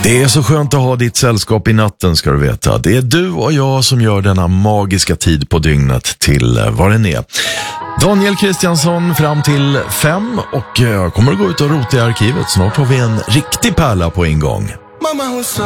Det är så skönt att ha ditt sällskap i natten, ska du veta. Det är du och jag som gör denna magiska tid på dygnet till vad den är. Daniel Kristiansson fram till 5 och jag kommer att gå ut och rota i arkivet. Snart har vi en riktig pärla på ingång. Mamma, hon sa